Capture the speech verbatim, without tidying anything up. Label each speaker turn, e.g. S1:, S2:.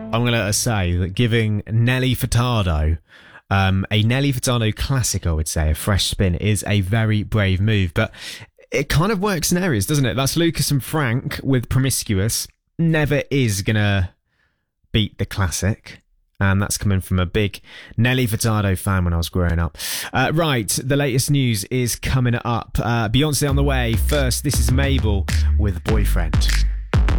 S1: I'm going to say that giving Nelly Furtado, um, a Nelly Furtado classic, I would say, a fresh spin, is a very brave move. But it kind of works in areas, doesn't it? That's Lucas and Frank with Promiscuous. Never is going to beat the classic. And that's coming from a big Nelly Furtado fan when I was growing up. Uh, right, the latest news is coming up. Uh, Beyonce on the way. First, this is Mabel with Boyfriend.